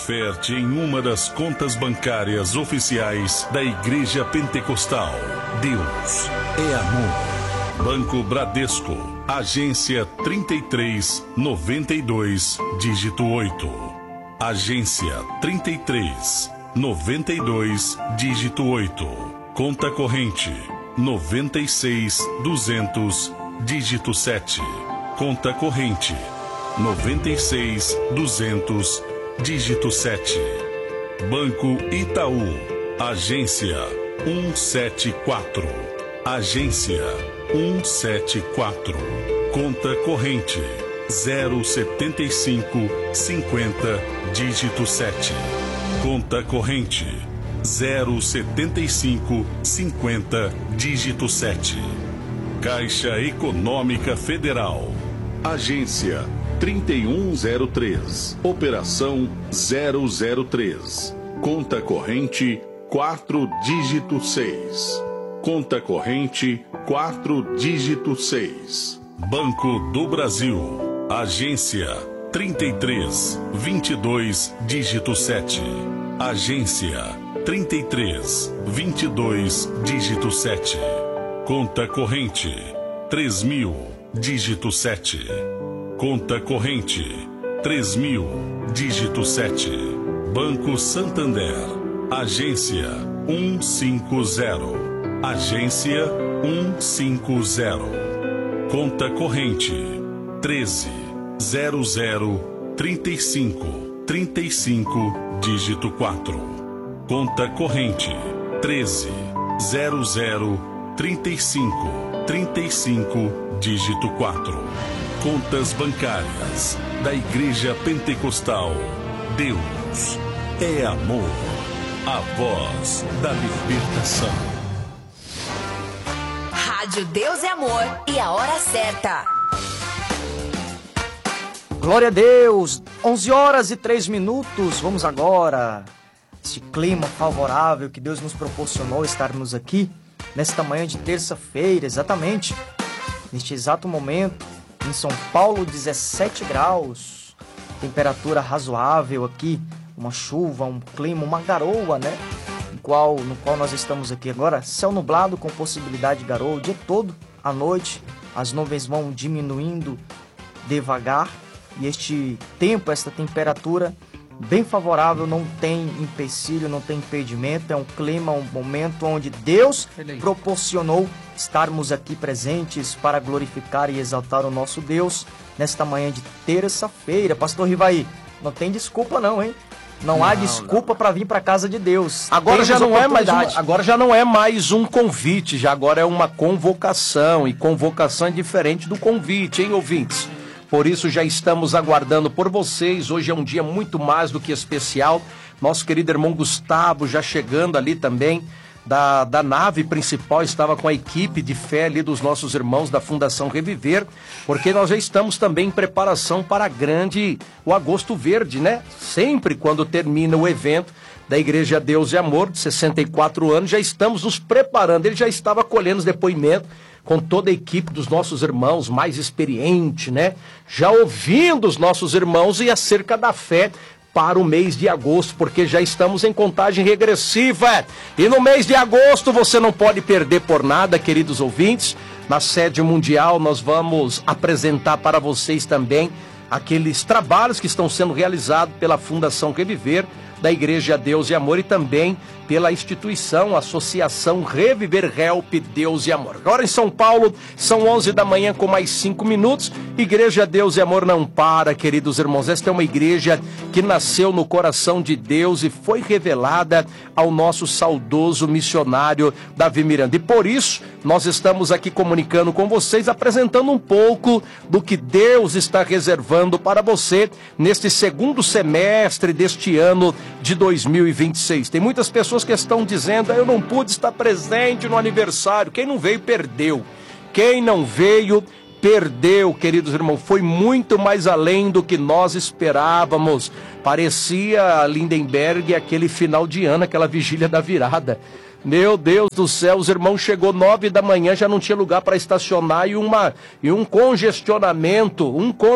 oferte em uma das contas bancárias oficiais da Igreja Pentecostal. Deus é amor. Banco Bradesco, agência 3392, dígito 8. Agência 3392, dígito 8. Conta corrente 96200, dígito 7. Conta corrente 96200, dígito 7. Banco Itaú, agência 174. Agência 174. Conta corrente 07550, dígito 7. Conta corrente 07550, dígito 7. Caixa Econômica Federal, agência 3103, operação 003. Conta corrente 4, dígito 6. Conta corrente 4, dígito 6. Banco do Brasil, agência 3322, dígito 7. Agência 3322, dígito 7. Conta corrente 3000, dígito 7. Conta corrente 3000, dígito 7. Banco Santander, agência 150. Agência 150. Conta corrente 13003535, dígito 4. Conta corrente 13003535, dígito 4. Contas bancárias da Igreja Pentecostal. Deus é amor. A voz da libertação. Rádio Deus é Amor e a hora certa. Glória a Deus, 11h03. Vamos agora, esse clima favorável que Deus nos proporcionou estarmos aqui, nesta manhã de terça-feira, exatamente, neste exato momento, em São Paulo, 17 graus, temperatura razoável aqui, uma chuva, um clima, uma garoa, né? No qual nós estamos aqui agora, céu nublado com possibilidade de garoa o dia todo, à noite, as nuvens vão diminuindo devagar e este tempo, esta temperatura bem favorável, não tem empecilho, não tem impedimento, é um clima, um momento onde Deus proporcionou estarmos aqui presentes para glorificar e exaltar o nosso Deus nesta manhã de terça-feira. Pastor Rivaí, não tem desculpa não, hein? Não há desculpa para vir para a casa de Deus. Agora já não é mais um convite, já agora é uma convocação, e convocação é diferente do convite, hein, ouvintes? Por isso já estamos aguardando por vocês. Hoje é um dia muito mais do que especial. Nosso querido irmão Gustavo já chegando ali também da nave principal, estava com a equipe de fé ali dos nossos irmãos da Fundação Reviver, porque nós já estamos também em preparação para o Agosto Verde, né? Sempre quando termina o evento da Igreja Deus e Amor, de 64 anos, já estamos nos preparando. Ele já estava colhendo os depoimentos com toda a equipe dos nossos irmãos mais experiente, né? Já ouvindo os nossos irmãos e acerca da fé para o mês de agosto, porque já estamos em contagem regressiva. E no mês de agosto você não pode perder por nada, queridos ouvintes. Na sede mundial nós vamos apresentar para vocês também aqueles trabalhos que estão sendo realizados pela Fundação Reviver, da Igreja Deus e Amor, e também pela instituição, Associação Reviver Help Deus e Amor. Agora em São Paulo, são 11 da manhã com mais 5 minutos. Igreja Deus e Amor não para, queridos irmãos. Esta é uma igreja que nasceu no coração de Deus e foi revelada ao nosso saudoso missionário Davi Miranda. E por isso, nós estamos aqui comunicando com vocês, apresentando um pouco do que Deus está reservando para você neste segundo semestre deste ano de 2026. Tem muitas pessoas que estão dizendo: eu não pude estar presente no aniversário. Quem não veio, perdeu. Quem não veio, perdeu, queridos irmãos. Foi muito mais além do que nós esperávamos. Parecia Lindenberg aquele final de ano, aquela vigília da virada. Meu Deus do céu, os irmãos chegou 9 da manhã, já não tinha lugar para estacionar e um congestionamento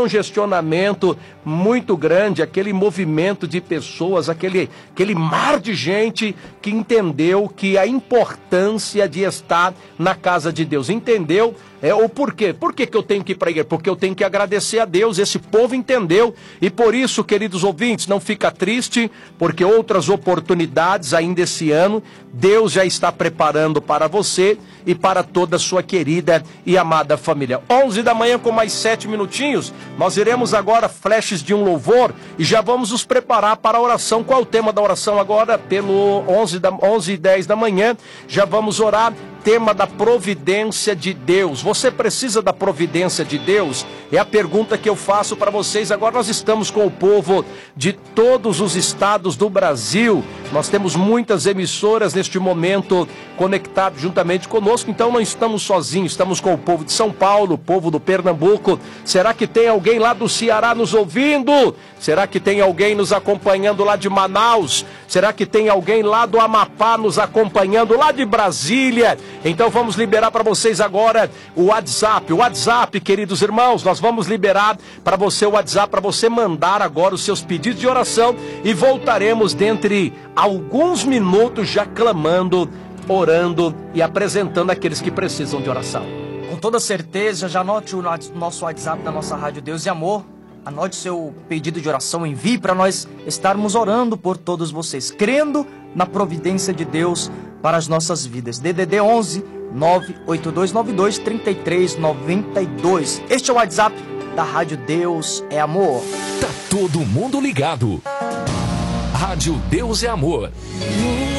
muito grande, aquele movimento de pessoas, aquele mar de gente que entendeu que a importância de estar na casa de Deus, entendeu? O porquê? Por que eu tenho que ir para a igreja? Porque eu tenho que agradecer a Deus, esse povo entendeu, e por isso, queridos ouvintes, não fica triste, porque outras oportunidades ainda esse ano, Deus já está preparando para você e para toda a sua querida e amada família. 11 da manhã com mais 7 minutinhos, nós iremos agora flashes de um louvor e já vamos nos preparar para a oração. Qual é o tema da oração agora? Pelo 11h10 da manhã, já vamos orar. Tema da providência de Deus. Você precisa da providência de Deus? É a pergunta que eu faço para vocês. Agora nós estamos com o povo de todos os estados do Brasil. Nós temos muitas emissoras neste momento conectadas juntamente conosco, então não estamos sozinhos, estamos com o povo de São Paulo, o povo do Pernambuco. Será que tem alguém lá do Ceará nos ouvindo? Será que tem alguém nos acompanhando lá de Manaus? Será que tem alguém lá do Amapá nos acompanhando, lá de Brasília? Então vamos liberar para vocês agora o WhatsApp, queridos irmãos, nós vamos liberar para você o WhatsApp, para você mandar agora os seus pedidos de oração e voltaremos dentre alguns minutos já clamando, orando e apresentando aqueles que precisam de oração. Com toda certeza, já anote o nosso WhatsApp da nossa Rádio Deus e Amor. Anote seu pedido de oração, envie para nós estarmos orando por todos vocês, crendo na providência de Deus para as nossas vidas. DDD 11 98292 3392. Este é o WhatsApp da Rádio Deus é Amor. Tá todo mundo ligado. Rádio Deus é Amor.